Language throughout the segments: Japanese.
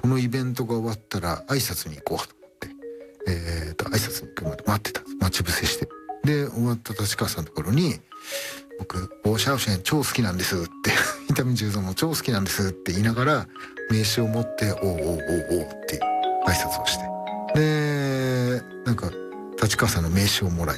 このイベントが終わったら挨拶に行こうと思って、挨拶に行くまで待ってたんです。待ち伏せして。で、終わった立川さんのところに、僕、シャオシェン超好きなんですって、伊丹十三も超好きなんですって言いながら、名刺を持って、おうおうおうおうって挨拶をして。で、なんか、立川さんの名刺をもらい、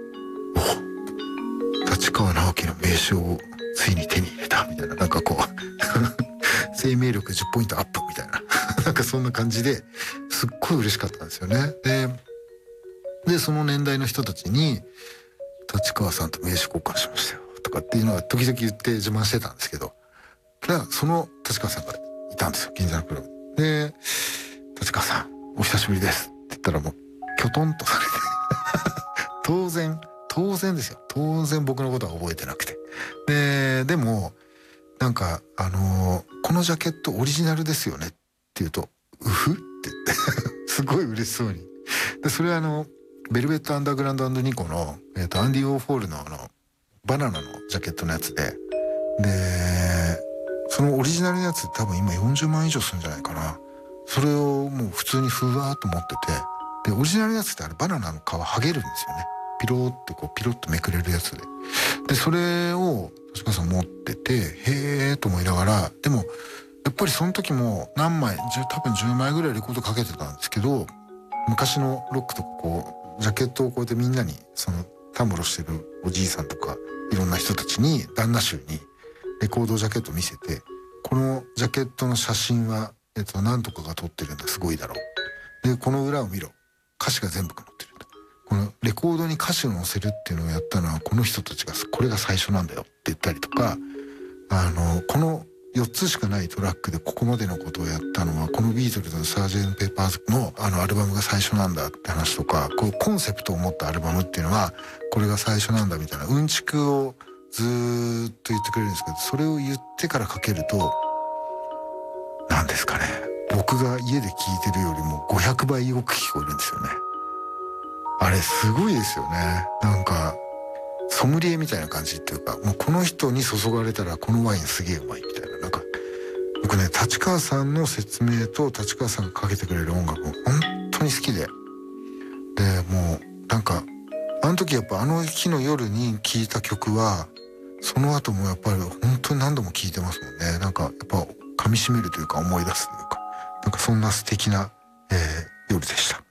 立川直樹の名刺をついに手に入れたみたいな、なんかこう生命力10ポイントアップみたいななんかそんな感じですっごい嬉しかったんですよね。でその年代の人たちに立川さんと名刺交換しましたよとかっていうのは時々言って自慢してたんですけど、だからその立川さんがいたんですよ、銀座のクラブで。立川さんお久しぶりですって言ったらもうきょとんとされて当然ですよ。当然僕のことは覚えてなくて。でも、なんか、このジャケットオリジナルですよねって言うと、うふって言って、すごい嬉しそうに。で、それはベルベットアンダーグラウンド&ニコの、アンディ・オーフォールのバナナのジャケットのやつで、で、そのオリジナルのやつ多分今40万以上するんじゃないかな。それをもう普通にふわーっと持ってて、で、オリジナルのやつってバナナの皮剥げるんですよね。ピローってピロッとめくれるやつで。で、それを、確かさん持ってて、へーと思いながら、でも、やっぱりその時も何枚、多分10枚ぐらいレコードかけてたんですけど、昔のロックとかジャケットをこうやってみんなに、たむろしてるおじいさんとか、いろんな人たちに、旦那衆に、レコードジャケット見せて、このジャケットの写真は、何とかが撮ってるんだ、すごいだろう。で、この裏を見ろ。歌詞が全部載ってる。このレコードに歌詞を載せるっていうのをやったのはこの人たちがこれが最初なんだよって言ったりとか、この4つしかないトラックでここまでのことをやったのはこのビートルズのサージェント・ペッパーズのアルバムが最初なんだって話とか、こうコンセプトを持ったアルバムっていうのはこれが最初なんだみたいなうんちくをずーっと言ってくれるんですけど、それを言ってからかけると何ですかね、僕が家で聞いてるよりも500倍よく聞こえるんですよね。あれすごいですよね。なんかソムリエみたいな感じっていうか、もうこの人に注がれたらこのワインすげえうまいみたいな。なんか僕ね、立川さんの説明と立川さんがかけてくれる音楽も本当に好きで、もうなんかあの時やっぱあの日の夜に聴いた曲はその後もやっぱり本当に何度も聴いてますもんね。なんかやっぱ噛み締めるというか思い出すというか、なんかそんな素敵な、夜でした。